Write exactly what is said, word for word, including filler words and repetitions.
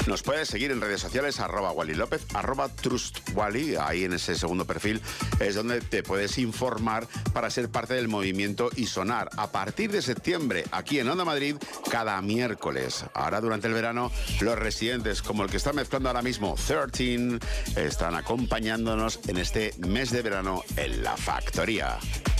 Nos puedes seguir en redes sociales, arroba Wally López, arroba TrustWally. Ahí en ese segundo perfil es donde te puedes informar para ser parte del movimiento y sonar a partir de septiembre aquí en Onda Madrid cada miércoles. Ahora durante el verano los residentes como el que está mezclando ahora mismo trece están acompañándonos en este mes de verano en La Factoría.